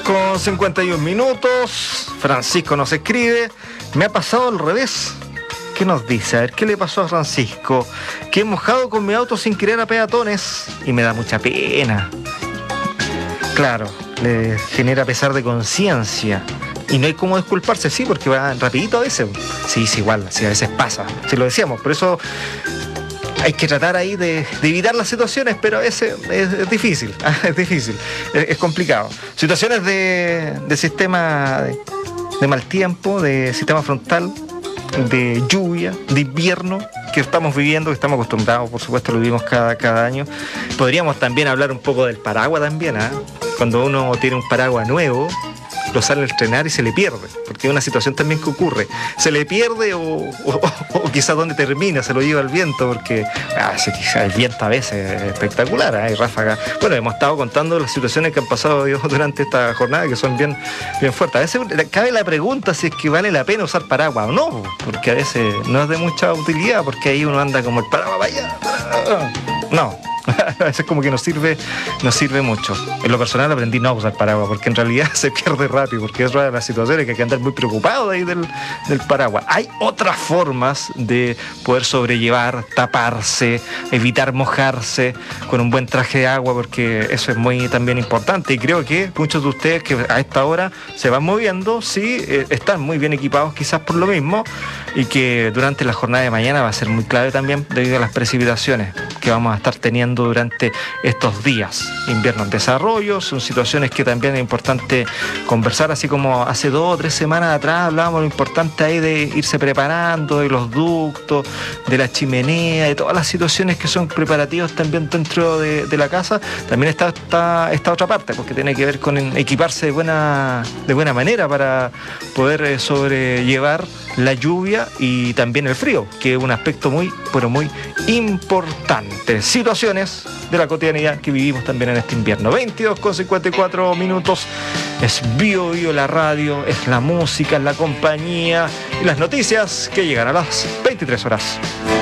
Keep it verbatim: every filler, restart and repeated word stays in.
con cincuenta y un minutos. Francisco nos escribe: me ha pasado al revés. ¿Qué nos dice? A ver, ¿qué le pasó a Francisco? Que he mojado con mi auto sin querer a peatones y me da mucha pena. Claro, le genera pesar de conciencia. Y no hay cómo disculparse, sí, porque va rapidito a veces. Sí, sí, igual, sí, a veces pasa. Sí, lo decíamos, por eso hay que tratar ahí de, de evitar las situaciones, pero a veces es, es difícil, es difícil, es, es complicado. Situaciones de, de sistema de, de mal tiempo, de sistema frontal, de lluvia, de invierno que estamos viviendo, que estamos acostumbrados, por supuesto, lo vivimos cada, cada año. Podríamos también hablar un poco del paraguas también, ¿eh? Cuando uno tiene un paraguas nuevo, lo sale a estrenar y se le pierde, porque es una situación también que ocurre. Se le pierde o, o, o quizás donde termina, se lo lleva el viento, porque ah, sí, el viento a veces es espectacular, ¿eh? Hay ráfagas. Bueno, hemos estado contando las situaciones que han pasado durante esta jornada, que son bien, bien fuertes. A veces cabe la pregunta si es que vale la pena usar paraguas o no, porque a veces no es de mucha utilidad, porque ahí uno anda como el paraguas, vaya, no. A veces como que nos sirve, nos sirve mucho. En lo personal aprendí no a usar paraguas, porque en realidad se pierde rápido, porque es rara la situación, que hay que andar muy preocupado de ahí del, del paraguas. Hay otras formas de poder sobrellevar, taparse, evitar mojarse con un buen traje de agua, porque eso es muy también importante. Y creo que muchos de ustedes que a esta hora se van moviendo, sí, eh, están muy bien equipados quizás por lo mismo, y que durante la jornada de mañana va a ser muy clave también debido a las precipitaciones que vamos a estar teniendo durante estos días. Invierno en desarrollo, son situaciones que también es importante conversar, así como hace dos o tres semanas atrás hablábamos lo importante ahí de irse preparando, de los ductos, de la chimenea, de todas las situaciones que son preparativos también dentro de, de la casa. También está, está esta otra parte, porque tiene que ver con equiparse de buena, de buena manera para poder eh, sobrellevar la lluvia y también el frío, que es un aspecto muy, pero muy importante. Situaciones de la cotidianidad que vivimos también en este invierno. veintidós con cincuenta y cuatro minutos. Es Bio Bio la radio, es la música, es la compañía y las noticias que llegan a las veintitrés horas.